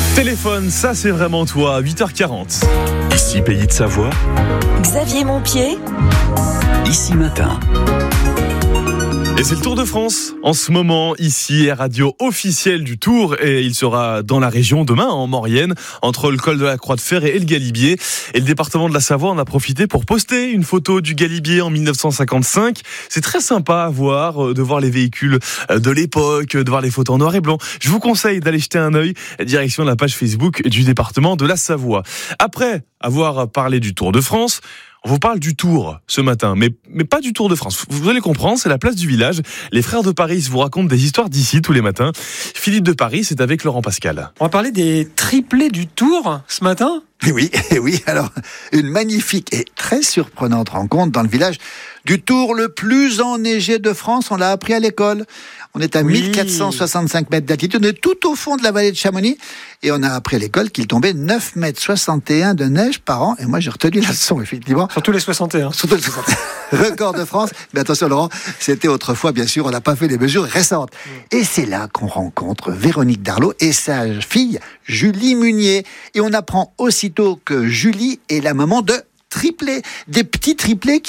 Téléphone, ça c'est vraiment toi, 8h40. Ici Pays de Savoie, Xavier Montpied, Ici Matin. Et c'est le Tour de France en ce moment, ici, radio officielle du Tour, et il sera dans la région demain, en Maurienne, entre le col de la Croix-de-Fer et le Galibier. Et le département de la Savoie en a profité pour poster une photo du Galibier en 1955. C'est très sympa à voir, de voir les véhicules de l'époque, de voir les photos en noir et blanc. Je vous conseille d'aller jeter un œil, direction la page Facebook du département de la Savoie. Après avoir parlé du Tour de France, on vous parle du Tour ce matin, mais pas du Tour de France. Vous allez comprendre, c'est la place du village. Les frères de Paris vous racontent des histoires d'ici tous les matins. Philippe de Paris, c'est avec Laurent Pascal. On va parler des triplés du Tour ce matin. Oui, alors une magnifique et très surprenante rencontre dans le village du Tour le plus enneigé de France. On l'a appris à l'école. On est à 1465 mètres d'altitude, on est tout au fond de la vallée de Chamonix et on a appris à l'école qu'il tombait 9,61 m de neige par an. Et moi j'ai retenu la leçon, effectivement. Surtout les 61. Surtout les 61. Record de France. Mais attention Laurent, c'était autrefois, bien sûr, on n'a pas fait les mesures récentes. Et c'est là qu'on rencontre Véronique Darlot et sa fille Julie Munier. Et on apprend aussitôt que Julie est la maman de triplés, des petits triplés qui